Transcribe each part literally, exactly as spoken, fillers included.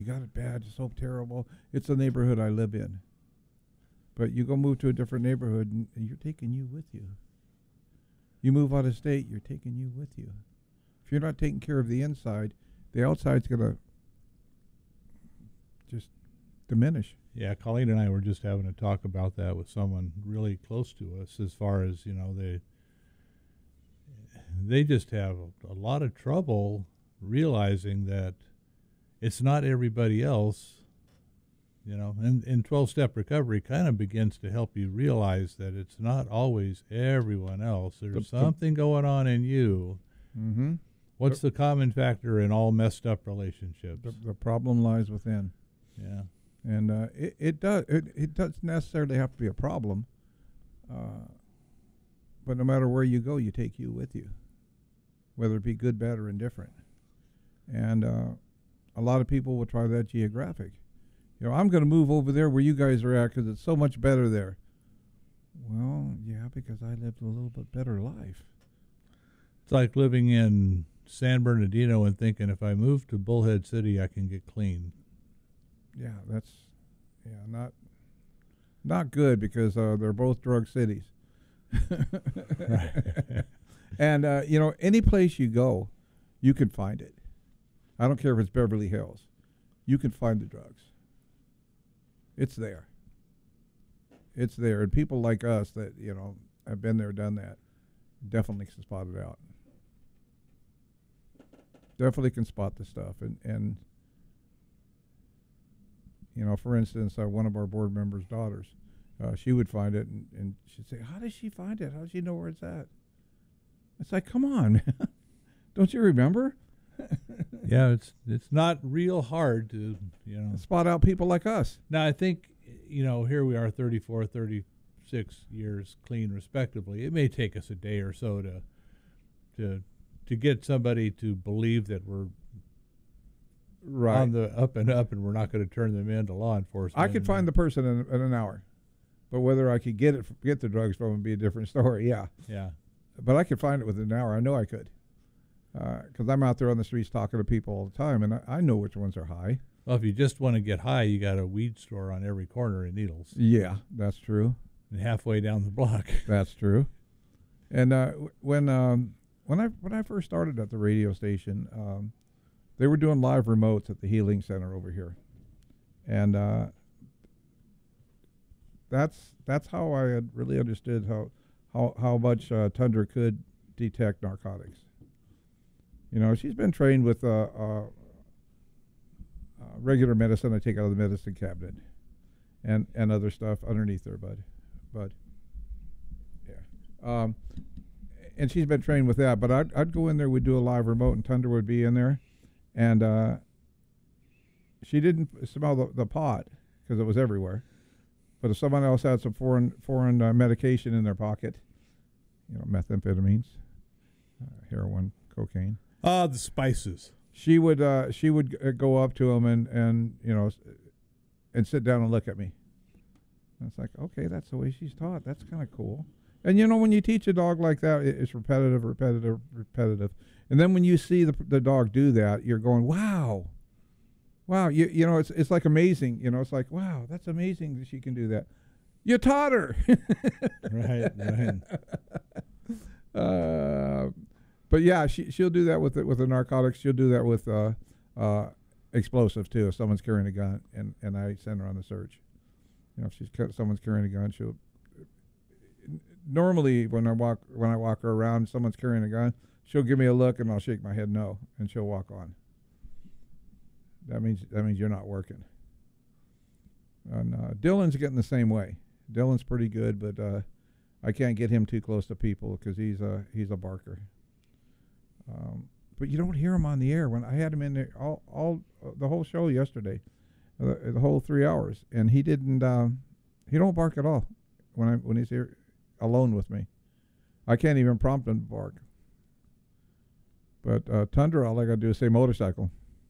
you got it bad, it's so terrible. It's the neighborhood I live in. But you go move to a different neighborhood, and, and you're taking you with you. You move out of state, you're taking you with you. If you're not taking care of the inside, the outside's going to just diminish. Yeah, Colleen and I were just having a talk about that with someone really close to us, as far as, you know, they they just have a, a lot of trouble realizing that it's not everybody else, you know, and, and twelve-step recovery kind of begins to help you realize that it's not always everyone else. There's The- the- something going on in you. Mm-hmm. What's the common factor in all messed up relationships? The, the problem lies within. Yeah. And uh, it, it does it, it doesn't necessarily have to be a problem, uh, but no matter where you go, you take you with you, whether it be good, bad, or indifferent. And uh, a lot of people will try that geographic. You know, I'm going to move over there where you guys are at because it's so much better there. Well, yeah, because I lived a little bit better life. It's like living in San Bernardino and thinking if I move to Bullhead City, I can get clean. Yeah, that's yeah not not good because uh, they're both drug cities. Right. And uh, you know, any place you go, you can find it. I don't care if it's Beverly Hills, you can find the drugs. It's there. It's there, and people like us that you know have been there, done that, definitely can spot it out. Definitely can spot the stuff, and and. You know, for instance, uh, one of our board members' daughters, uh, she would find it, and, and she'd say, "How does she find it? How does she know where it's at?" It's like, come on, man. Don't you remember? Yeah, it's it's not real hard to, you know. Spot out people like us. Now, I think, you know, here we are thirty-four, thirty-six years clean, respectively. It may take us a day or so to to to get somebody to believe that we're Right. on the up and up, and we're not going to turn them into law enforcement. I could find the person in, in an hour, but whether I could get it, get the drugs from them, would be a different story. Yeah, Yeah. but I could find it within an hour. I know I could, because I'm out there on the streets talking to people all the time, and I, I know which ones are high. Well, if you just want to get high, you got a weed store on every corner in Needles, Yeah, that's true. and halfway down the block. That's true. And uh, w- when um, when I when I first started at the radio station, um, they were doing live remotes at the Healing Center over here, and uh, that's that's how I had really understood how how how much uh, Tundra could detect narcotics. You know, she's been trained with uh, uh, uh, regular medicine I take out of the medicine cabinet, and and other stuff underneath there, bud, bud. Yeah. Um, and she's been trained with that, but I'd I'd go in there, we'd do a live remote, and Tundra would be in there. And uh, she didn't smell the, the pot because it was everywhere. But if someone else had some foreign foreign uh, medication in their pocket, you know, methamphetamines, uh, heroin, cocaine, Ah, the spices. she would uh, she would uh, go up to him and and you know, s- and sit down and look at me. And it's like, okay, that's the way she's taught. That's kind of cool. And you know, when you teach a dog like that, it, it's repetitive, repetitive, repetitive. And then when you see the the dog do that, you're going, wow, wow. You you know, it's it's like amazing. You know, it's like, wow, that's amazing that she can do that. You taught her. Right, right. Uh, but yeah, she she'll do that with it with the narcotics. She'll do that with uh, uh, explosive too. If someone's carrying a gun, and, and I send her on the search. You know, if she's ca- someone's carrying a gun, she'll. Normally, when I walk when I walk her around, someone's carrying a gun. She'll give me a look, and I'll shake my head no, and she'll walk on. That means that means you're not working. And uh, Dylan's getting the same way. Dylan's pretty good, but uh, I can't get him too close to people because he's a he's a barker. Um, but you don't hear him on the air. When I had him in there all all uh, the whole show yesterday, uh, the whole three hours, and he didn't um, he don't bark at all when I when he's here alone with me. I can't even prompt him to bark. But uh, Tundra, all I got to do is say motorcycle.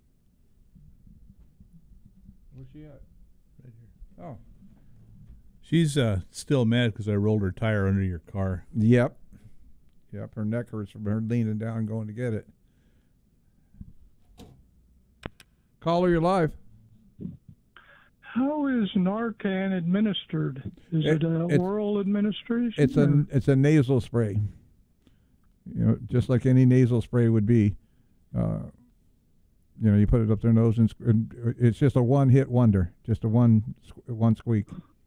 Where's she at? Right here. Oh. She's uh, still mad because I rolled her tire under your car. Yep. Yep, her neck hurts from her leaning down going to get it. Caller, you're live. How is Narcan administered? Is It- it, a it's- oral administration? It's a or- it's a nasal spray. You know, just like any nasal spray would be. Uh, you know, you put it up their nose and, sc- and it's just a one hit wonder, just a one squ- one squeak.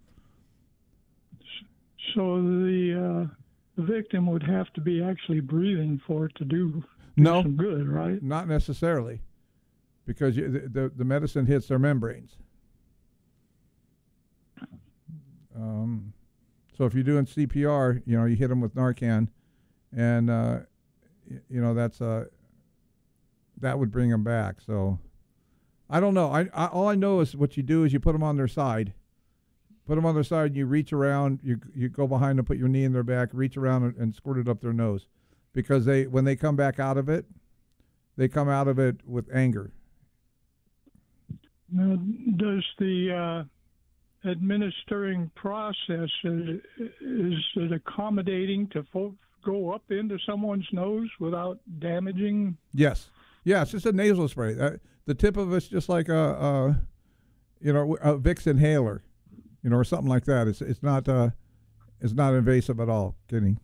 So the, uh, the victim would have to be actually breathing for it to do, do No, some good, right? not necessarily, because you, the, the the medicine hits their membranes. Um, so if you're doing C P R, you know, you hit them with Narcan, and uh, y- you know that's uh, that would bring them back. So I don't know. I, I all I know is what you do is you put them on their side, put them on their side, and you reach around, you you go behind them, put your knee in their back, reach around and, and squirt it up their nose, because they when they come back out of it, they come out of it with anger. Now, does the uh, administering process, is, is it accommodating to fo- go up into someone's nose without damaging? Yes, yeah, it's just a nasal spray. Uh, the tip of it's just like a, a you know, a Vicks inhaler, you know, or something like that. It's it's not uh, it's not invasive at all. Kidding.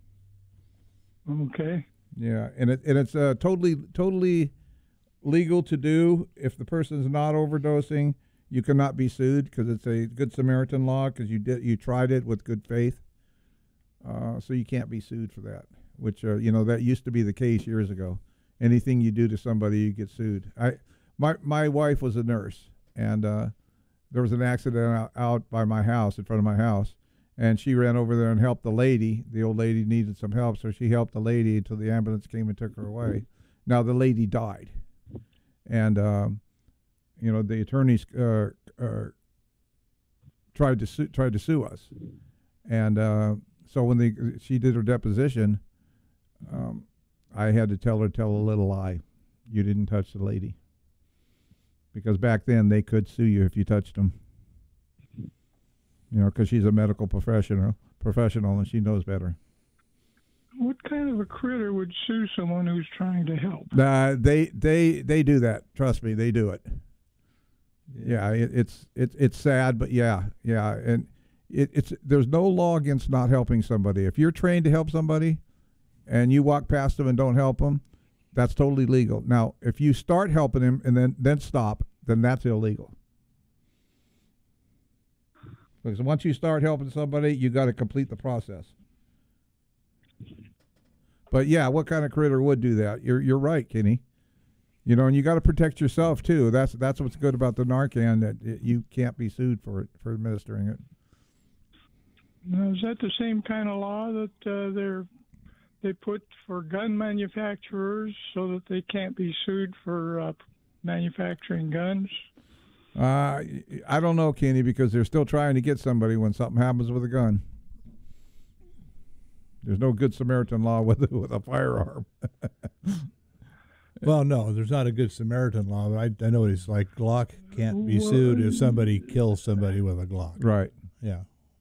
Okay. Yeah, and it and it's uh, totally totally legal to do if the person's not overdosing. You cannot be sued because it's a Good Samaritan law because you did you tried it with good faith. Uh, so you can't be sued for that. Which uh, you know that used to be the case years ago. Anything you do to somebody, you get sued. I my my wife was a nurse, and uh, there was an accident out, out by my house in front of my house. And she ran over there and helped the lady. The old lady needed some help, so she helped the lady until the ambulance came and took her away. Now the lady died, and um, you know the attorneys uh, uh, tried to sue, tried to sue us, and uh, so when they she did her deposition, um, I had to tell her tell a little lie. You didn't touch the lady, because back then they could sue you if you touched them. You know, because she's a medical professional, professional, and she knows better. What kind of a critter would sue someone who's trying to help? Uh, they they they do that. Trust me, they do it. Yeah, it, it's it's it's sad, but yeah, yeah, and it, it's there's no law against not helping somebody. If you're trained to help somebody, and you walk past them and don't help them, that's totally legal. Now, if you start helping him and then then stop, then that's illegal. Because once you start helping somebody, you got to complete the process. But yeah, what kind of critter would do that? You're you're right, Kenny. You know, and you got to protect yourself too. That's that's what's good about the Narcan, that it, you can't be sued for it for administering it. Now, is that the same kind of law that uh, they're they put for gun manufacturers so that they can't be sued for uh, manufacturing guns? Uh, I don't know, Kenny, because they're still trying to get somebody when something happens with a gun. There's no Good Samaritan law with with a firearm. Well, no, there's not a Good Samaritan law, but I, I know it's like Glock can't be sued if somebody kills somebody with a Glock. Right. Yeah.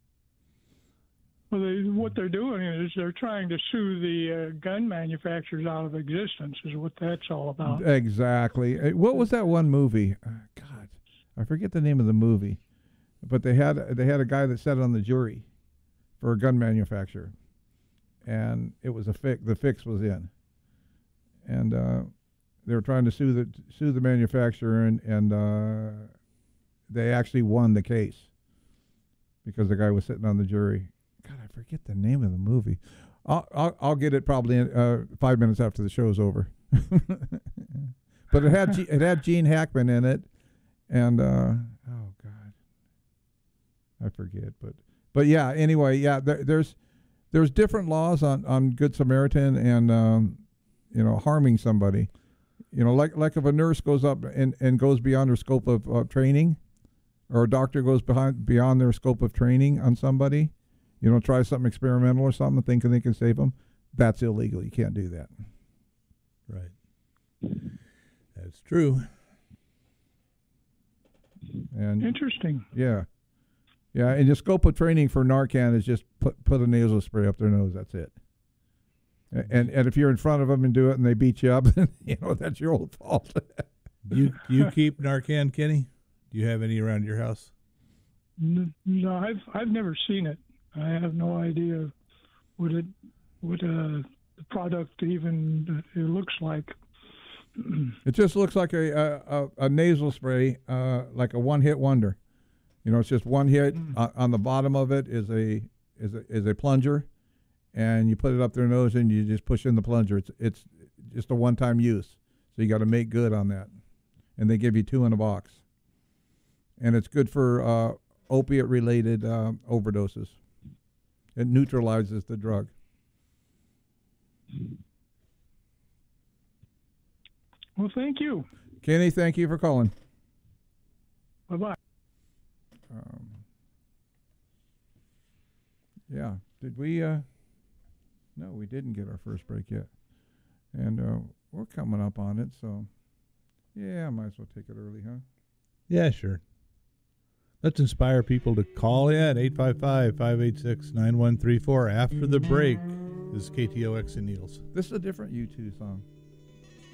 Well, they, what they're doing is they're trying to sue the uh, gun manufacturers out of existence, is what that's all about. Exactly. Uh, What was that one movie? Uh, God, I forget the name of the movie, but they had they had a guy that sat on the jury for a gun manufacturer, and it was a fix. The fix was in, and uh, they were trying to sue the sue the manufacturer, and and uh, they actually won the case because the guy was sitting on the jury. God, I forget the name of the movie. I'll I'll, I'll get it probably in, uh, five minutes after the show's over. But it had G, it had Gene Hackman in it, and uh, oh God, I forget. But but yeah. Anyway, yeah. There, there's there's different laws on, on Good Samaritan and um, you know, harming somebody. You know, like like if a nurse goes up and, and goes beyond her scope of uh, training, or a doctor goes behind beyond their scope of training on somebody. You know, try something experimental or something, thinking they can save them. That's illegal. You can't do that. Right. That's true. And Interesting. yeah, yeah. And the scope of training for Narcan is just put put a nasal spray up their nose. That's it. A- And and if you're in front of them and do it and they beat you up, you know, that's your own fault. You you keep Narcan, Kenny? Do you have any around your house? N- No, I've I've never seen it. I have no idea what it what uh, the product even uh, it looks like. It just looks like a a, a, a nasal spray, uh, like a one-hit wonder. You know, it's just one hit. Mm. Uh, on the bottom of it is a is a is a plunger, and you put it up their nose and you just push in the plunger. It's it's just a one-time use, so you got to make good on that. And they give you two in a box, and it's good for uh, opiate-related uh, overdoses. It neutralizes the drug. Well, thank you. Kenny, thank you for calling. Bye bye. Um, yeah, did we? Uh, no, we didn't get our first break yet, and uh, we're coming up on it. So, yeah, I might as well take it early, huh? Yeah, sure. Let's inspire people to call in eight five five, five eight six, nine one three four after the break. This is K T O X and Niels. This is a different U two song.